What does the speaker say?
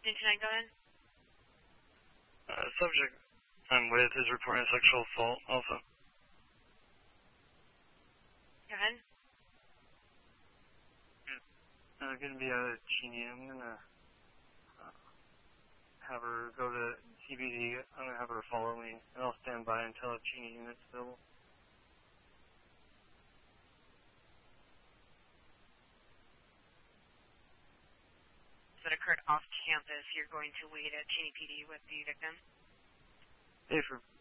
10 go ahead. Subject I'm with is reporting sexual assault also. Go ahead. Going to be out of Cheney. I'm going to have her go to TBD. I'm going to have her follow me, and I'll stand by until a Cheney unit's available. That occurred off campus. You're going to wait at Cheney PD with the victim? Hey, for